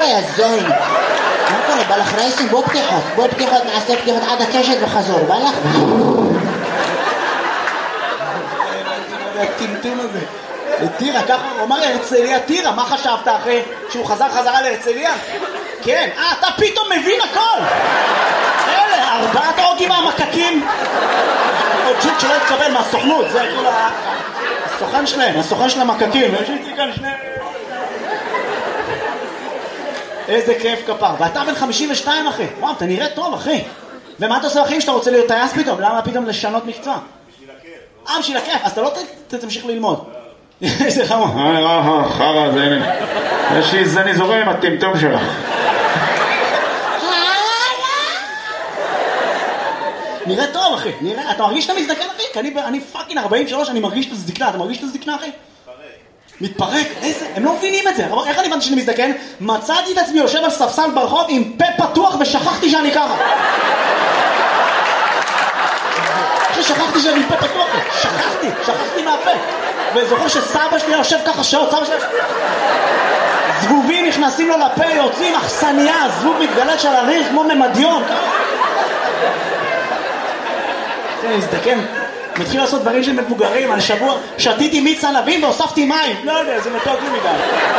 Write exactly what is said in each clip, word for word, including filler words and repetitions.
יא זין. מה קורה? בא לך רייסים? בוא פתיחות. בוא פתיחות, נעשה פתיחות עד הקשת וחזור. בא לך? הטמטום הזה. טירה, ככה הוא אמר הרצליה, טירה, מה חשבת אחרי שהוא חזר חזרה להרצליה? כן, אה, אתה פתאום מבין הכל. אלה, ארבעת האוגים המקקים. עוד ג'וק שלא התקבל מהסוכנות, זה כאילו הסוכן שלהם, הסוכן של המקקים. יש לי כאן שני... איזה כיף כפר. ואתה בן חמישים ושתיים אחי. וואו, אתה נראה טוב אחי. ומה אתה עושה אחי שאתה רוצה להיות טייס פתאום? למה פתאום לשנות מקצוע? בשביל הכיף. אה, בשביל הכיף. אז אתה לא תמשיך ללמוד. איזה חמור. אה, אה, חרה, זה הנה. יש לי זני זורם עם הטמטום שלך. נראה טוב אחי, נראה, אתה מרגיש שאתה מזדקן אחי? כי אני, אני פאקינג ארבעים ושלוש, אני מרגיש את הזדקנה, אתה מרגיש את הזדקנה אחי? מתפרק. מתפרק? איזה? הם לא מבינים את זה, אבל איך אני הבנתי שאני מזדקן? מצאתי את עצמי יושב על ספסל ברחוב עם פה פתוח ושכחתי שאני ככה. אחי, שכחתי שאני עם פה פתוח, שכחתי, שכחתי מהפה. וזוכר שסבא שלי יושב ככה שעות, סבא שלי... זבובים נכנסים לו לפה, יוצאים אכסניה, זבוב מתגלת של הריח כמו ממדיון. אני מזדקן, מתחיל לעשות דברים של מבוגרים. על שבוע שתיתי מיץ ענבים והוספתי מים. לא יודע, זה מתוק לי מדי.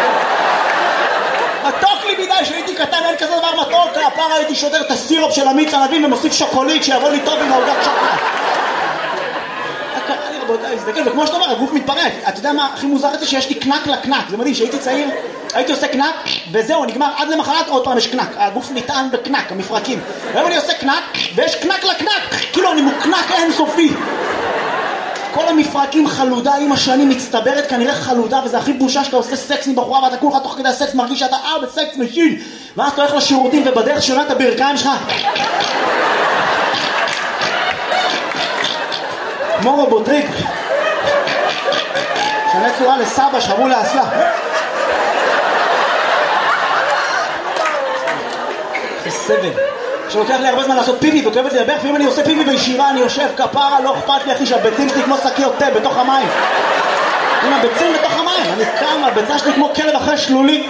מתוק לי מדי, שהייתי קטן, אין כזה דבר מתוק. הפעם הייתי שודר את הסירופ של המיץ ענבים ומוסיף שוקולית שיבוא לי טוב עם העוגת שוקולד. קרה לי רבותיי, מזדקן, וכמו שאתה אומר, הגוף מתפרק. אתה יודע מה הכי מוזר את זה? שיש לי קנק לקנק. זה מדהים, שהייתי צעיר, הייתי עושה קנק, וזהו, נגמר עד למחרת, עוד פעם יש קנק. הגוף נטען בקנק, המפרקים. והיום אני עושה קנק, ויש קנק לקנק. כאילו אני מוקנק אינסופי. כל המפרקים חלודה עם השנים מצטברת, כנראה חלודה, וזה הכי בושה שאתה עושה סקס עם בחורה, ואתה כולך תוך כדי הסקס מרגיש שאתה אה בסקס משין. ואז אתה הולך לשירותים, ובדרך שונה את הברכיים שלך. כמו רובוטריק. שנה צורה לסבא, שברו לאסלה. סבל. שלוקח לי הרבה זמן לעשות פיפי וכואבת לי לברך, ואם אני עושה פיפי בישירה אני יושב כפרה, לא אכפת לי אחי שהביצים שלי כמו שקיות תה בתוך המים. עם הביצים בתוך המים, אני קם, הביצה שלי כמו כלב אחרי שלולי.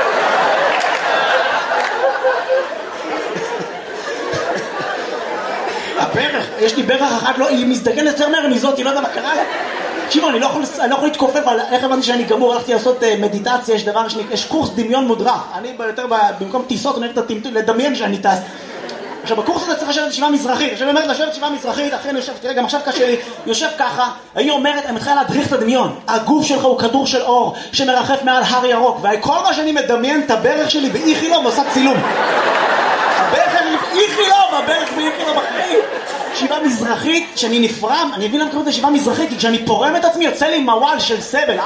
הברך, יש לי ברך אחת, היא מזדגן יותר מהר מזאת, היא לא יודע מה קרה לה. תקשיבו, אני לא יכול, אני לא יכול להתכופף על איך הבנתי שאני גמור, הלכתי לעשות מדיטציה, יש דבר שני, יש קורס דמיון מודרך. אני יותר במקום טיסות, אני אוהב לדמיין שאני טס. עכשיו, בקורס הזה צריך לשבת ישיבה מזרחית. עכשיו, היא אומרת לשבת ישיבה מזרחית, אחרי אני יושב, תראה, גם עכשיו קשה לי, יושב ככה, היא אומרת, אני מתחילה להדריך את הדמיון. הגוף שלך הוא כדור של אור, שמרחף מעל הר ירוק, וכל מה שאני מדמיין את הברך שלי באיכילוב ועושה צילום. הברך באיכילוב, הברך באיכילוב אחרי. ישיבה מזרחית, שאני נפרם, אני אבין למה קוראים את ישיבה מזרחית, כי כשאני פורם את עצמי, יוצא לי מוואל של סבל.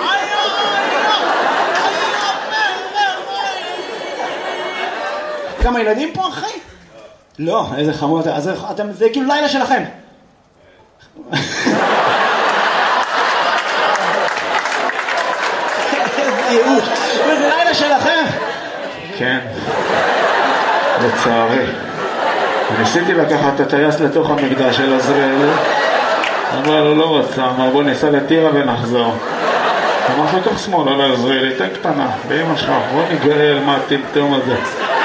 כמה ילדים פה, אחי? לא, איזה חמור, אז אתם, זה כאילו לילה שלכם. איזה ייאוש, זה לילה שלכם. כן, לצערי. ניסיתי לקחת את הטייס לתוך המקדש של עזריאל, אבל הוא לא רצה, אמר בוא ניסע לטירה ונחזור. אמר לתוך שמאל, לא לעזריאל, איתה קטנה, באמא שלך, בוא נגאל מה הטמטום הזה.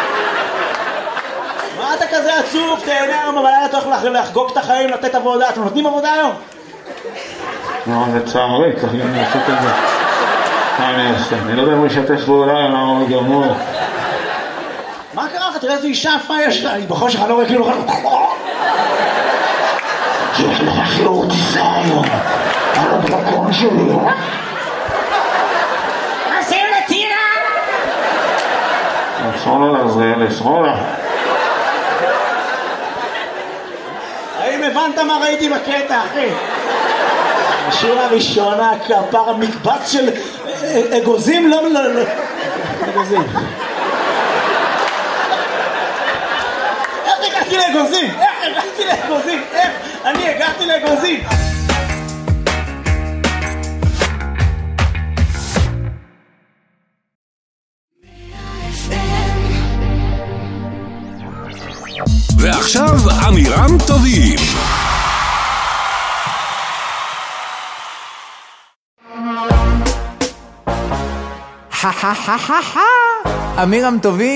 מה אתה כזה עצוב? תהנה היום, אבל אתה הולך לחגוג את החיים, לתת עבודה. אתם נותנים עבודה היום? לא, לצערי, צריך גם לעשות את זה. מה אני אעשה? אני לא יודע אם הוא ישתף פעולה, למה הוא גמור. מה קרה לך? תראה איזו אישה יפה יש לה, היא בחור שלך לא רואה כאילו יש לך שיעור טיסה היום על הדרכון שלי. עושים לטירה? שמאלה לעזריאל, שמאלה. האם הבנת מה ראיתי בקטע, אחי? השורה הראשונה, כפר המקבץ של אגוזים, לא, לא, לא, אגוזים. איך הגעתי לאגוזים? איך הגעתי לאגוזים? איך? אני הגעתי לאגוזים. ועכשיו אמירם טובים. אמירם טובים.